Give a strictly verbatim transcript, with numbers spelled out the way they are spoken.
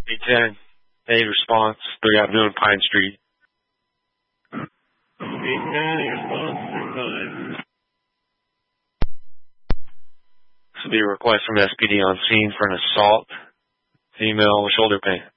eight ten, eight response, three Avenue and Pine Street. This will be a request from S P D on scene for an assault, female with shoulder pain.